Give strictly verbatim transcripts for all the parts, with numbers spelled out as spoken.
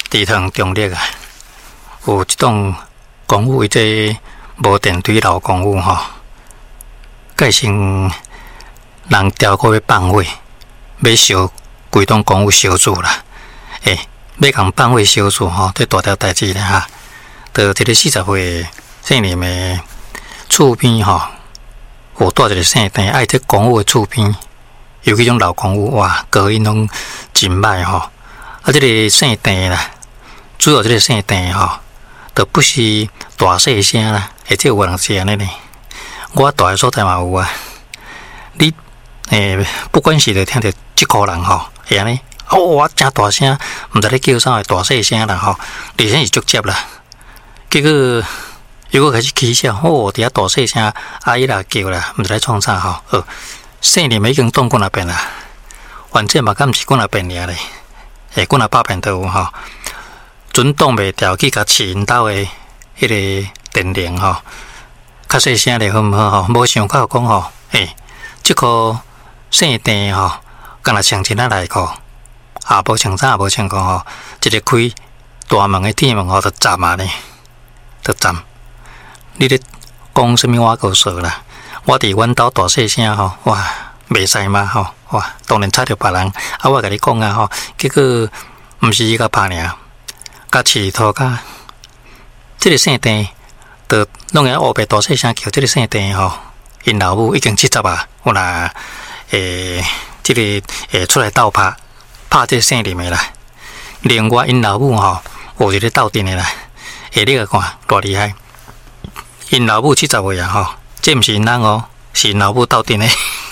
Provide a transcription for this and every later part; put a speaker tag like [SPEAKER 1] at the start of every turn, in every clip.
[SPEAKER 1] 地塘中立啊，有一栋公寓，伊这无电梯老公寓吼，改成人调过要放火，要烧规栋公寓烧住啦。诶、欸，要共放火烧住吼，这大条代志咧哈。到这个四十岁姓林的厝边吼，有带一个圣诞，爱这公寓的厝边，尤其种老公寓哇，隔音拢真歹吼。啊，这个圣诞啦，主要这个圣诞吼，都不是大细声啦，而且有人是安尼呢。我住的所在嘛有啊。你诶、欸，不管是着听着即个人吼，会安尼，哦，我真大声，毋知咧叫啥，大细声啦吼，而且是足接啦。结果又搁开始起笑，哦，伫遐大细声，阿姨啦叫啦，毋知咧创啥吼。哦，姓林已经当过那边啦，反正嘛，敢毋是过那边尔咧。诶，过那百遍都有吼，准挡袂牢去甲饲因兜诶迄个电铃吼，较细声咧好毋好吼？无想到讲吼，诶，即个圣诞吼，敢若穿一仔内裤，啊，无穿衫，无穿裤吼，一个开大门诶铁门吼，就站啊呢，就站。你咧讲什么我告诉啦？我伫阮兜大细声吼，哇，袂使嘛吼。哇！当然吵着别人，啊！我甲你讲啊吼，结果毋是伊甲拍尔，甲饲土甲，即、這個圣诞，就拢个黑白大细声叫即個圣诞吼，因老母已經七十啊，有啦，诶、欸，即、這個诶出來鬥拍，拍即個聖林的啦。另外因老母吼，有一個鬥陣的啦，下你個看多厲害，因老母七十歲啊吼，這毋是因人哦，是因老母鬥陣的。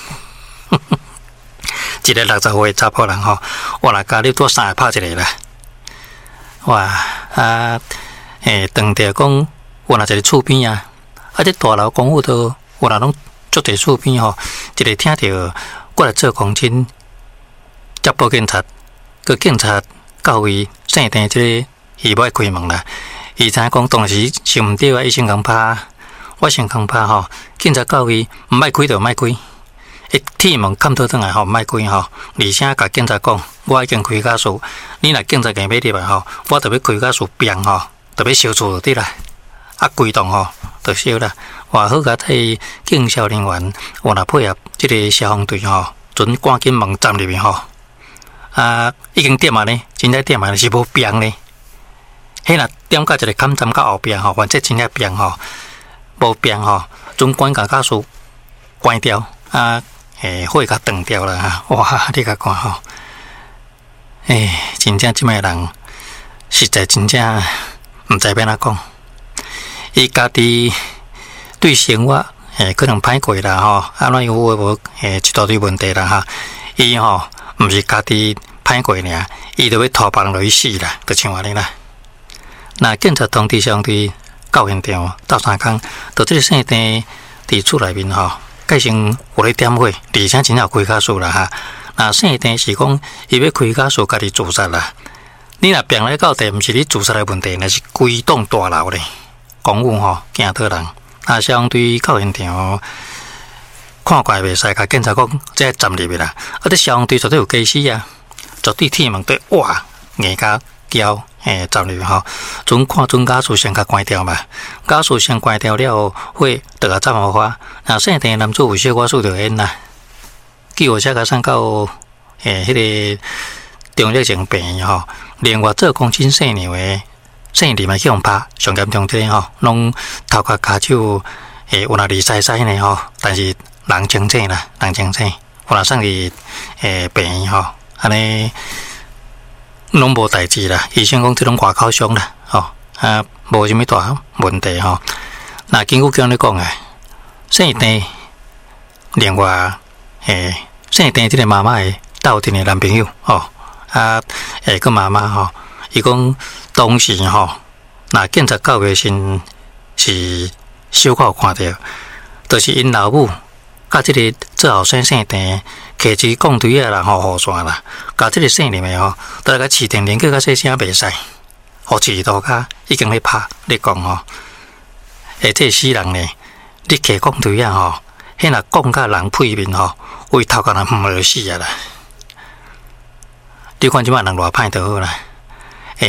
[SPEAKER 1] 一个六十岁查甫人吼，我来家里多三个拍一个啦。哇啊！诶，当着讲，我若一个厝边啊，啊，这大楼公寓都我若拢住伫厝边吼，一个听着过来做公亲，接报警察，个警察到位，圣诞即个伊要开门啦。伊知影讲当时想毋对啊，伊先共拍，我先共拍吼，警察到位，毋爱开就毋爱开。一铁门砍倒转来吼，唔爱开吼，而且甲警察讲，我已经开假数，你若警察硬要入来吼，我特别开假数变吼，特别烧厝就对啦，啊规栋吼就烧啦。话好甲替警消人员，我若配合即个消防队吼，准赶紧门站入去吼，啊已经点啊呢，真正点啊是无变呢。迄若点到一个砍站到后边吼，反正真正变吼，无变吼，准管甲假数关掉啊。诶，火甲断掉了哈！哇，你甲看吼，诶，真正即摆人实在真正毋知要安怎讲。伊家己对生活诶可能歹过啦吼，安怎有无无诶一大堆问题啦哈。伊吼毋是家己歹过尔，伊就要拖别人落去死啦，就像安尼啦。那警察通知相对到现场斗三工，到即个圣诞伫厝内面吼。改成有咧点火，而且真正开假数啦哈。那圣诞是讲伊要开假数，家己自杀啦。你若病来到底，毋是你自杀的问题，那是规栋大楼咧，公寓吼惊到人。那相对到现场看怪袂使，甲警察讲这站入去啦。啊，这相对绝对有假死啊，绝对铁门对哇硬甲胶。诶，站入去吼，准看准假数先甲关掉嘛，假数先关掉了后，火就甲站好花。那圣诞男主有小可数就演啦，救护车甲送到诶，迄、那个中立型病院吼。另外做公亲细娘诶，细娘嘛去互拍，上严重这吼，拢头壳骹手诶有若离西西呢吼，但是人清醒啦，人清醒，有若送去诶病院吼，安尼。拢无代志啦，医生讲即种外口伤啦，吼啊，无啥物大问题吼。那根据讲咧讲诶，圣诞另外诶，圣诞即个妈妈诶斗阵诶男朋友吼啊，诶个妈妈吼，伊讲当时吼，那警察到诶时是小可有看到，就是因老母甲即个做后生圣诞。摕支钢槌啊啦，吼雨伞啦，甲即个姓林诶吼，倒来甲饲电铃，叫较细声袂使，互饲刀骹已经咧拍咧讲吼，诶，这死人呢，你摕钢槌啊吼，迄若讲甲人屁面吼，为头壳人摸就死啊啦！你看即摆人偌歹就好啦，诶，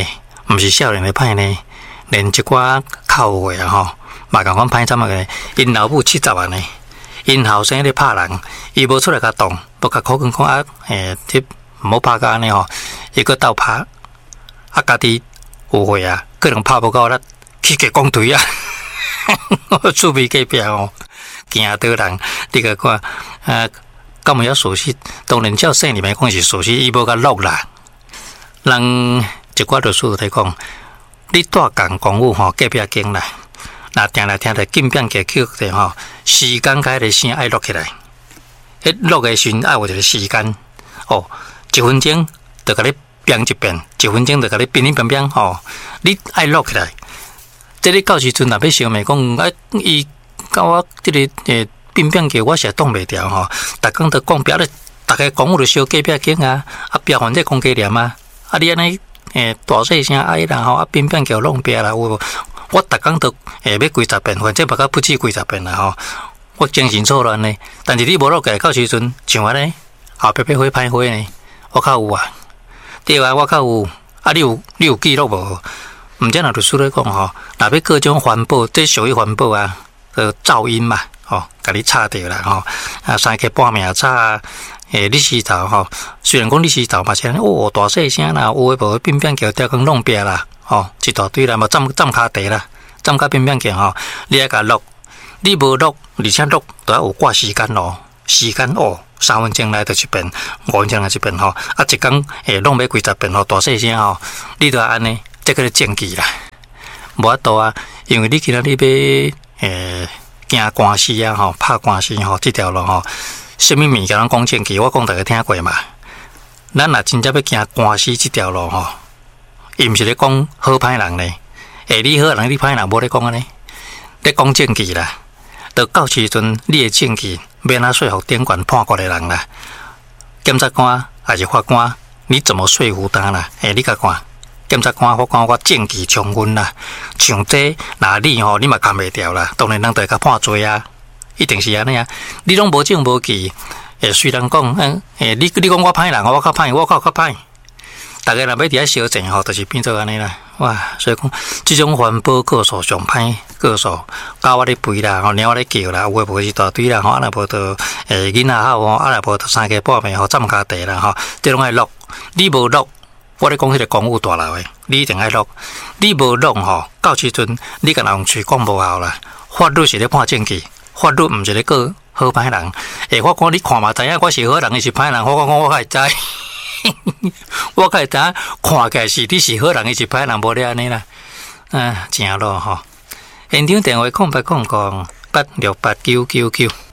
[SPEAKER 1] 毋是少年的歹呢，连一寡靠话啊吼，嘛共款歹怎么个？因老母七十万呢，因后生咧拍人，伊无出来甲动，都甲口讲讲啊，诶，即毋好拍甲安尼吼，伊个斗拍，啊家己有话啊，可能拍不够力，去给讲腿啊，厝边隔壁哦，惊到人，你个看啊，敢有熟悉？当然照生里面讲是熟悉，伊无甲落啦。人一寡律师在讲，你带共公务吼，隔壁间啦，那定来听着金变嘅曲的吼，时间开的声爱录起来，迄录的时爱有一个时间哦，一分钟就甲你编一遍，一分钟就甲你编一编编吼，你爱录起来。即你到时阵若要想问讲，啊，伊甲我即个诶变变嘅，我是挡袂掉吼。逐工都讲表咧，大家讲我就小隔壁间啊，啊标反正讲价念啊，啊你安尼诶大细声哀啦吼，啊变变叫弄别啦，我我逐工都诶要几十遍，反正别个不止几十遍啦吼。我精神错乱呢，但是你无录起来，到时阵像安尼后壁要花歹花呢，我较有啊，对啊，我较有啊，你有你有记录无？毋则若律师咧讲吼，若要各种环保，这属于环保啊，呃，噪音嘛，吼，甲你插掉啦，吼，啊，三克半命插，诶，你石头吼，虽然讲你石头嘛是哦，大细声啦，有诶无变变叫吊光弄壁啦，吼，一大堆啦，无站站骹地啦，站甲变变叫吼，你爱甲录，你无录，而且录都要有挂时间咯，时间哦，三分钟来就一遍，五分钟来一遍吼，啊，一工诶弄要几十遍吼，大细声吼，你都要安尼。这个是证据啦，无法度啊，因为你今仔日要诶行官司啊，吼拍官司吼，这条路吼，什么物件人讲证据，我讲大家听过嘛。咱若真正要行官司这条路吼，伊毋是咧讲好歹人咧，诶，你好人你歹人无咧讲安尼，咧讲证据啦。到到时阵你的证据免啊说服顶悬判决的人啦，检察官还是法官，你怎么说服他啦？诶，你甲看。检察官，我讲我证据充分啦，像这那你吼，你嘛扛袂掉啦。当然人就会甲判罪啊，一定是安尼啊。你拢无证无据，诶，虽然讲，嗯，诶，你你讲我歹人，我较歹，我较较歹。大家若要伫遐相争吼，就是变做安尼啦。哇，所以讲，即种环保告诉上歹告诉，狗我咧吠啦，吼，猫我咧叫啦，有诶无是大堆啦，吼，啊若无就诶囡仔好吼，啊若无就三更半暝吼，站骹地啦，吼，即拢爱录，你无录。我咧讲迄个公务大楼诶，你一定爱录，你无录吼，到时阵你甲人用嘴讲无效啦。法律是咧判证据，法律毋是咧告好歹人。诶，我讲你看嘛，知影我是好人，伊是歹人，我讲讲我会知，我会知，看起来是你是好人，伊是歹人，无咧安尼啦。啊，正咯吼。现场电话空八空空八六八九九九。